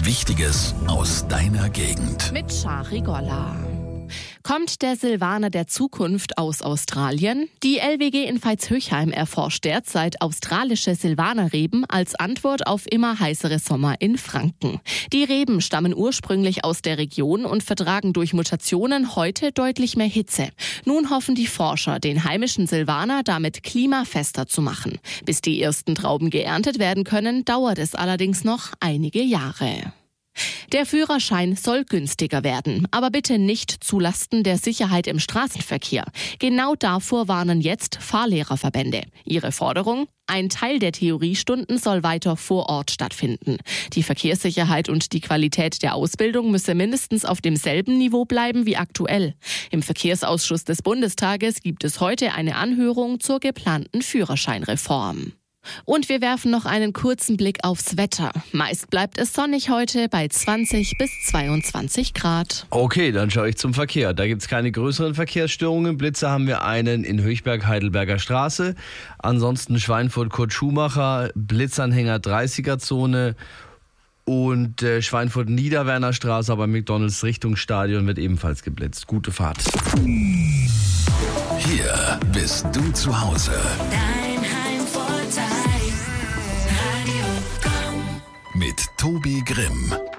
Wichtiges aus deiner Gegend. Mit Shari Golla. Kommt der Silvaner der Zukunft aus Australien? Die LWG in Veitshöchheim erforscht derzeit australische Silvanerreben als Antwort auf immer heißere Sommer in Franken. Die Reben stammen ursprünglich aus der Region und vertragen durch Mutationen heute deutlich mehr Hitze. Nun hoffen die Forscher, den heimischen Silvaner damit klimafester zu machen. Bis die ersten Trauben geerntet werden können, dauert es allerdings noch einige Jahre. Der Führerschein soll günstiger werden, aber bitte nicht zulasten der Sicherheit im Straßenverkehr. Genau davor warnen jetzt Fahrlehrerverbände. Ihre Forderung? Ein Teil der Theoriestunden soll weiter vor Ort stattfinden. Die Verkehrssicherheit und die Qualität der Ausbildung müsse mindestens auf demselben Niveau bleiben wie aktuell. Im Verkehrsausschuss des Bundestages gibt es heute eine Anhörung zur geplanten Führerscheinreform. Und wir werfen noch einen kurzen Blick aufs Wetter. Meist bleibt es sonnig heute bei 20 bis 22 Grad. Okay, dann schaue ich zum Verkehr. Da gibt es keine größeren Verkehrsstörungen. Blitzer haben wir einen in Höchberg, Heidelberger Straße. Ansonsten Schweinfurt, Kurt Schumacher, Blitzanhänger 30er-Zone. Und Schweinfurt, Niederwerner Straße, aber McDonalds Richtung Stadion wird ebenfalls geblitzt. Gute Fahrt. Hier bist du zu Hause. Mit Tobi Grimm.